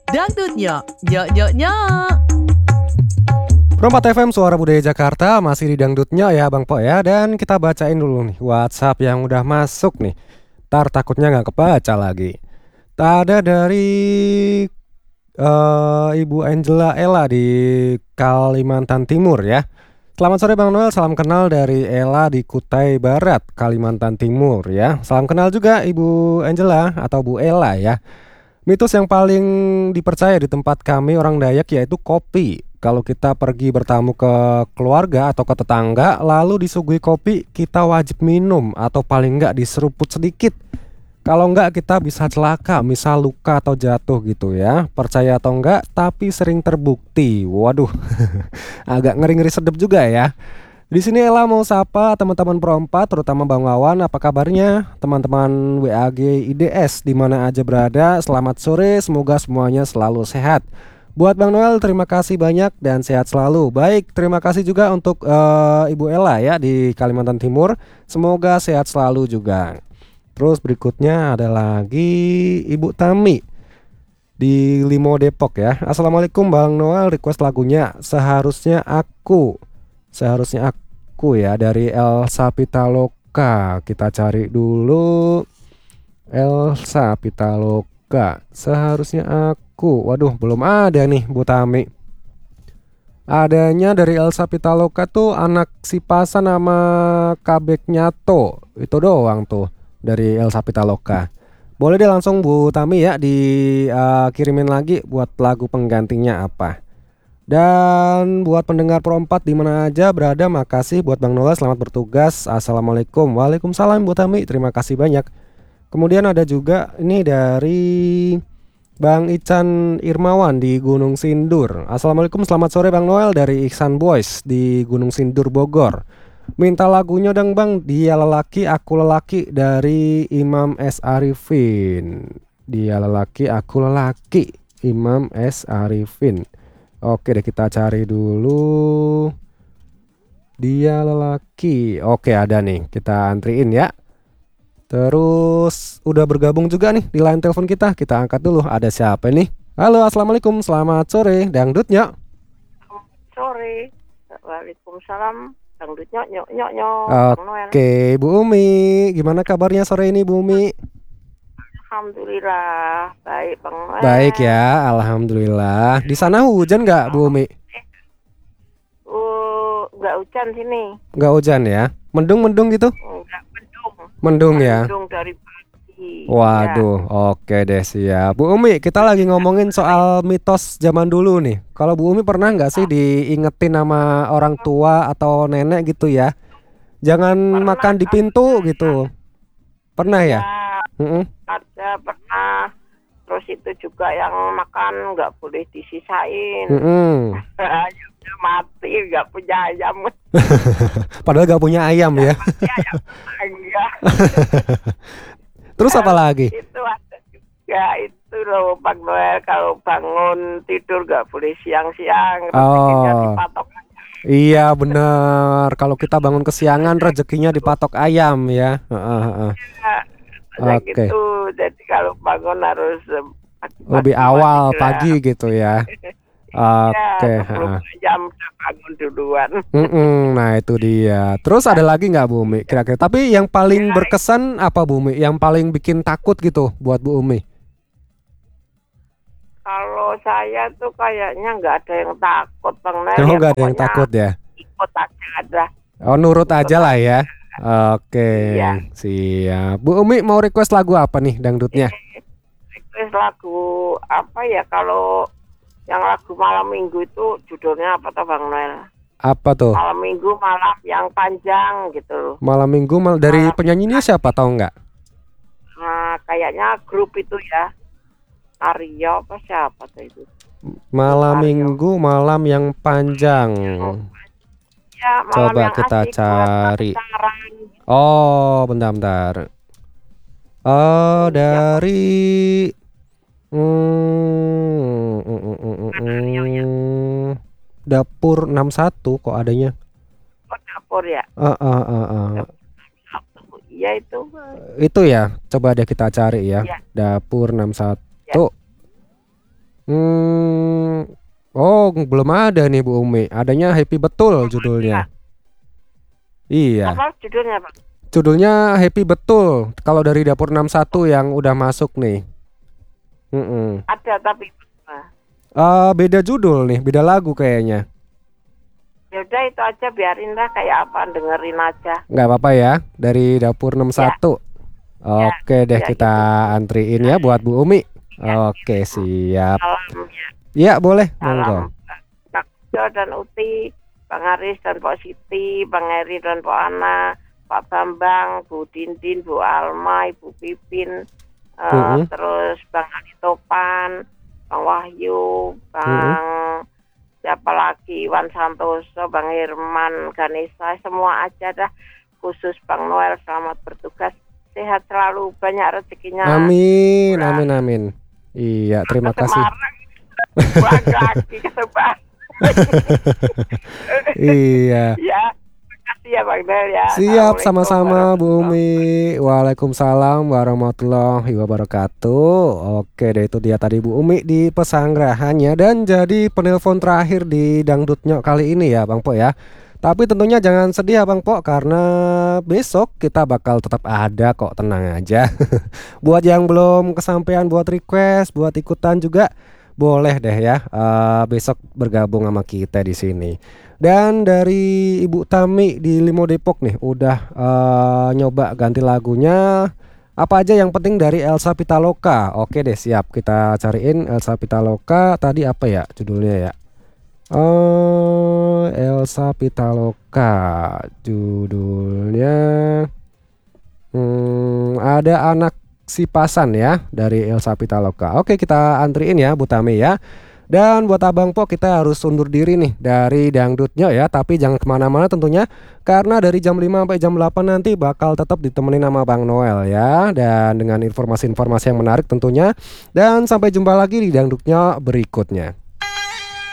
Dangdutnya, nyok nyok nyok. Perempat FM Suara Budaya Jakarta masih di dangdutnya ya Bang Po ya. Dan kita bacain dulu nih WhatsApp yang udah masuk nih. Ntar takutnya gak kebaca lagi. Ada dari Ibu Angela Ella di Kalimantan Timur ya. Selamat sore Bang Noel, salam kenal dari Ella di Kutai Barat, Kalimantan Timur ya. Salam kenal juga Ibu Angela atau Bu Ella ya. Mitos yang paling dipercaya di tempat kami orang Dayak yaitu kopi. Kalau kita pergi bertamu ke keluarga atau ke tetangga lalu disuguhi kopi, kita wajib minum atau paling enggak diseruput sedikit. Kalau enggak kita bisa celaka, misal luka atau jatuh gitu ya. Percaya atau enggak, tapi sering terbukti. Waduh, agak ngeri-ngeri sedep juga ya. Di sini Ella mau sapa teman-teman perempat, terutama Bang Wawan. Apa kabarnya teman-teman WAG IDS di mana aja berada? Selamat sore, semoga semuanya selalu sehat. Buat Bang Noel, terima kasih banyak dan sehat selalu. Baik, terima kasih juga untuk Ibu Ella ya di Kalimantan Timur. Semoga sehat selalu juga. Terus berikutnya ada lagi Ibu Tami di Limo Depok ya. Assalamualaikum Bang Noel, request lagunya Seharusnya Aku ya dari Elsa Pitaloka. Kita cari dulu Elsa Pitaloka, Seharusnya Aku. Waduh, belum ada nih Bu Tami. Adanya dari Elsa Pitaloka tuh Anak Si Pasan sama Kabek Nyato. Itu doang tuh dari Elsa Pitaloka. Boleh deh langsung Bu Tami ya kirimin lagi buat lagu penggantinya apa. Dan buat pendengar perempat di mana aja berada, makasih. Buat Bang Noel, selamat bertugas. Assalamualaikum. Waalaikumsalam Bu Tami, terima kasih banyak. Kemudian ada juga ini dari Bang Ican Irmawan di Gunung Sindur. Assalamualaikum, selamat sore Bang Noel dari Iksan Boys di Gunung Sindur Bogor. Minta lagunya dong Bang, Dia Lelaki Aku Lelaki dari Imam S. Arifin. Dia Lelaki Aku Lelaki, Imam S. Arifin. Oke deh, kita cari dulu Dia Lelaki. Oke, ada nih, kita antriin ya. Terus udah bergabung juga nih di line telepon kita. Kita angkat dulu, ada siapa nih? Halo, assalamualaikum, selamat sore dangdutnya. Sore. Waalaikumsalam. Dangdut nyok nyok nyok nyok. Bang Noel. Oke, Bu Umi, gimana kabarnya sore ini Bu Umi? Alhamdulillah baik Bang Noel. Baik ya, alhamdulillah. Di sana hujan nggak Bu Umi? Nggak hujan sini. Nggak hujan ya? Mendung-mendung gitu? Nggak mendung. Mendung ya? Mendung dari pagi. Waduh, oke deh siap. Bu Umi, kita lagi ngomongin soal mitos zaman dulu nih. Kalau Bu Umi pernah nggak sih diingetin sama orang tua atau nenek gitu ya? Jangan makan di pintu gitu. Pernah ya? Mm-mm. Ada pernah. Terus itu juga yang makan nggak boleh disisain. Mm-mm. Ayamnya mati, nggak punya ayam. Padahal nggak punya ayam ya. Enggak. Terus apa lagi? Itu ada juga itu loh Bang Noel, kalau bangun tidur nggak boleh siang-siang, rezekinya dipatok. Iya bener. Kalau kita bangun kesiangan rezekinya dipatok ayam ya. Oke. Gitu. Jadi kalau bangun harus Lebih awal pagi gitu ya. Oke. Ya, jam udah bangun duluan. Nah itu dia. Terus ada lagi nggak Bu Umi kira-kira? Tapi yang paling berkesan apa Bu Umi? Yang paling bikin takut gitu buat Bu Umi? Kalau saya tuh kayaknya nggak ada yang takut Bang Noel. Oh nggak ada yang takut ya? Ikut aja ada. Oh nurut aja lah ya. Oke, Iya. siap. Bu Umi mau request lagu apa nih dangdutnya? Request lagu apa ya, kalau yang lagu malam minggu itu judulnya apa tuh Bang Noel? Apa tuh? Malam minggu malam yang panjang gitu. Malam minggu dari penyanyinya siapa tahu nggak? Nah, kayaknya grup itu ya. Aryo apa siapa tuh itu? Malam Aryo. minggu malam yang panjang. Ya, malam Coba yang kita asik buat cari. pacaran. Oh, bentar. Oh, dari Dapur 61 kok adanya. Oh, dapur ya. Iya itu. Itu ya, coba deh kita cari ya. Ya. Dapur 61. Hmm, oh belum ada nih Bu Umi. Adanya Happy Betul judulnya. Iya, Apa judulnya, Pak? judulnya Happy Betul. Kalau dari Dapur 61 yang udah masuk nih. Mm-mm. Ada tapi Beda judul nih, beda lagu kayaknya. ya udah itu aja, biarin lah kayak apa, dengerin aja. Nggak apa-apa ya, dari Dapur 61. Oke deh, ya, kita antriin ya buat Bu Umi. Oke, siap. Salam ya. Ya, boleh, monggo. Salam Pak Jo dan Uti, Bang Aris dan Pak Siti, Bang Eri dan Pak Ana, Pak Bambang, Bu Dindin, Bu Alma, Ibu Pipin, terus Bang Ali Topan, Bang Wahyu, Bang siapa lagi, Iwan Santoso, Bang Herman, Ganesha, semua aja dah. Khusus Bang Noel, selamat bertugas, sehat selalu, banyak rezekinya. Amin, amin, amin. Iya, terima kasih. Lagi ke Semarang. Iya. Ya, makasih ya Bang Noel ya. Siap, Assalamualaikum sama-sama Bu Umi. warahmatullahi Waalaikumsalam warahmatullahi wabarakatuh. Oke deh, itu dia tadi Bu Umi di pesanggrahannya dan jadi penelpon terakhir di Dangdut Nyok kali ini ya Bang Po ya. Tapi tentunya jangan sedih ya Bang Po, karena besok kita bakal tetap ada kok, tenang aja. Buat yang belum kesampaian buat request, buat ikutan juga boleh deh ya, besok bergabung sama kita di sini. Dan dari Ibu Tami di Limo Depok nih udah nyoba ganti lagunya. Apa aja yang penting dari Elsa Pitaloka. Oke deh, siap, kita cariin Elsa Pitaloka. Tadi apa ya judulnya ya? Elsa Pitaloka judulnya ada Anak Si Pasan ya, dari Elsa Pitaloka. Oke, kita antriin ya Bu Tami ya. Dan buat Abang Po, kita harus undur diri nih dari Dangdutnya ya. Tapi jangan kemana-mana tentunya, karena dari jam 5 sampai jam 8 nanti bakal tetap ditemenin sama Bang Noel ya. Dan dengan informasi-informasi yang menarik tentunya. Dan sampai jumpa lagi di Dangdutnya berikutnya.